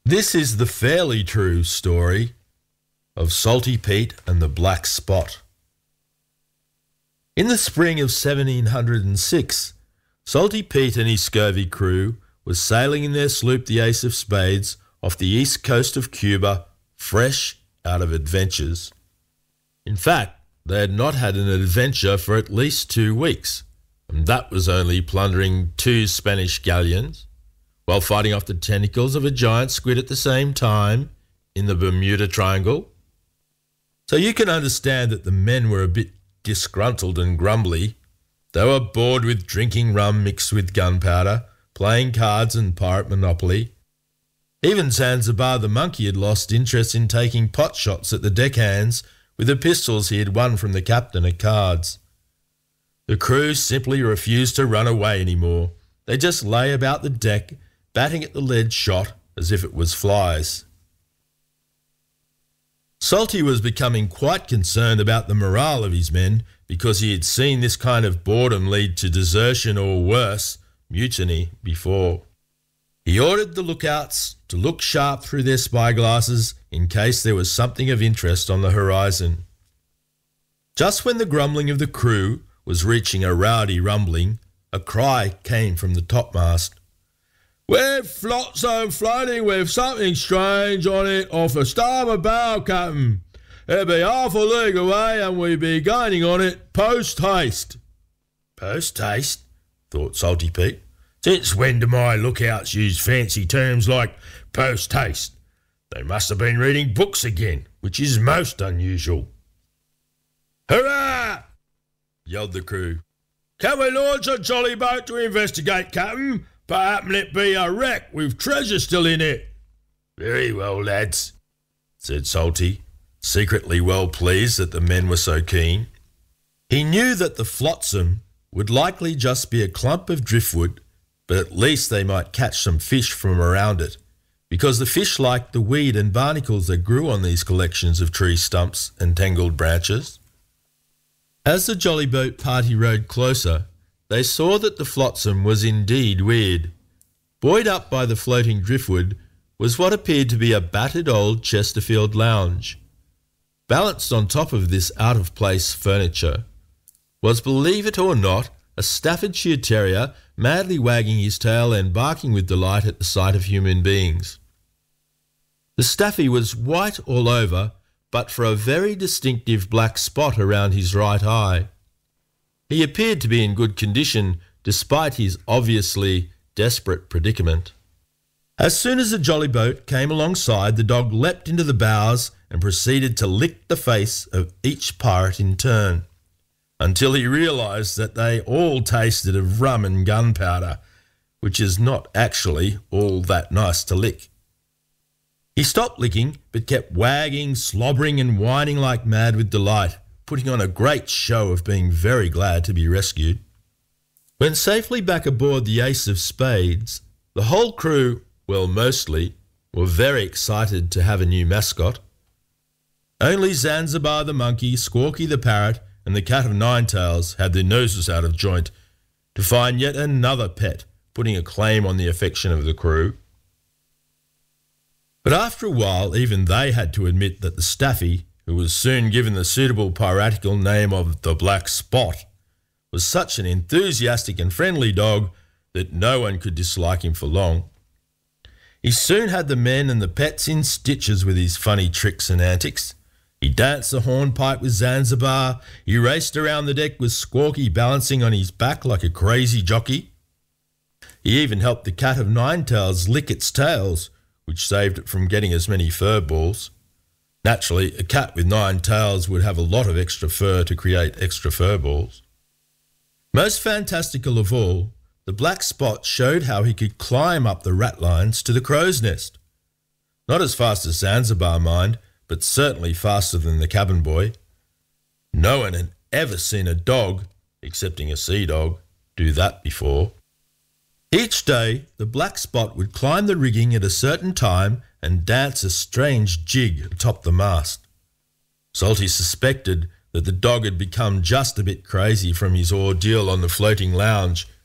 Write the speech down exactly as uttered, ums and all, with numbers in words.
This is the fairly true story of Salty Pete and the Black Spot. In the spring of seventeen oh six, Salty Pete and his scurvy crew were sailing in their sloop the Ace of Spades off the east coast of Cuba, fresh out of adventures. In fact, they had not had an adventure for at least two weeks, and that was only plundering two Spanish galleons, while fighting off the tentacles of a giant squid at the same time in the Bermuda Triangle. So you can understand that the men were a bit disgruntled and grumbly. They were bored with drinking rum mixed with gunpowder, playing cards and pirate monopoly. Even Zanzibar the monkey had lost interest in taking pot shots at the deckhands with the pistols he had won from the captain at cards. The crew simply refused to run away anymore. They just lay about the deck, batting at the lead shot as if it was flies. Salty was becoming quite concerned about the morale of his men because he had seen this kind of boredom lead to desertion or worse, mutiny, before. He ordered the lookouts to look sharp through their spyglasses in case there was something of interest on the horizon. Just when the grumbling of the crew was reaching a rowdy rumbling, a cry came from the topmast. "We're flotsam floating with something strange on it off a starboard bow, Captain. It'll be half a league away and we'll be gaining on it post-haste." "Post-haste?" thought Salty Pete. "Since when do my lookouts use fancy terms like post-haste? They must have been reading books again, which is most unusual." "Hurrah!" yelled the crew. "Can we launch a jolly boat to investigate, Captain? Perhaps it be a wreck with treasure still in it." "Very well, lads," said Salty, secretly well pleased that the men were so keen. He knew that the flotsam would likely just be a clump of driftwood, but at least they might catch some fish from around it, because the fish liked the weed and barnacles that grew on these collections of tree stumps and tangled branches. As the jolly boat party rowed closer, they saw that the flotsam was indeed weird. Buoyed up by the floating driftwood was what appeared to be a battered old Chesterfield lounge. Balanced on top of this out-of-place furniture was, believe it or not, a Staffordshire Terrier madly wagging his tail and barking with delight at the sight of human beings. The Staffy was white all over, but for a very distinctive black spot around his right eye. He appeared to be in good condition, despite his obviously desperate predicament. As soon as the jolly boat came alongside, the dog leapt into the bows and proceeded to lick the face of each pirate in turn, until he realised that they all tasted of rum and gunpowder, which is not actually all that nice to lick. He stopped licking, but kept wagging, slobbering and whining like mad with delight, putting on a great show of being very glad to be rescued. When safely back aboard the Ace of Spades, the whole crew, well mostly, were very excited to have a new mascot. Only Zanzibar the monkey, Squawky the parrot and the cat of nine tails had their noses out of joint to find yet another pet putting a claim on the affection of the crew. But after a while even they had to admit that the Staffy, who was soon given the suitable piratical name of the Black Spot, was such an enthusiastic and friendly dog that no one could dislike him for long. He soon had the men and the pets in stitches with his funny tricks and antics. He danced the hornpipe with Zanzibar. He raced around the deck with Squawky balancing on his back like a crazy jockey. He even helped the cat of nine tails lick its tails, which saved it from getting as many fur balls. Naturally, a cat with nine tails would have a lot of extra fur to create extra fur balls. Most fantastical of all, the Black Spot showed how he could climb up the ratlines to the crow's nest. Not as fast as Zanzibar, mind, but certainly faster than the cabin boy. No one had ever seen a dog, excepting a sea dog, do that before. Each day, the Black Spot would climb the rigging at a certain time and dance a strange jig atop the mast. Salty suspected that the dog had become just a bit crazy from his ordeal on the floating lounge